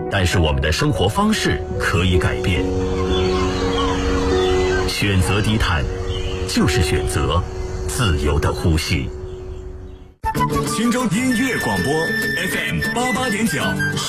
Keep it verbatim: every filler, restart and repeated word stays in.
但是我们的生活方式可以改变。选择低碳，就是选择自由的呼吸。 青州音乐广播 F M 八八点九。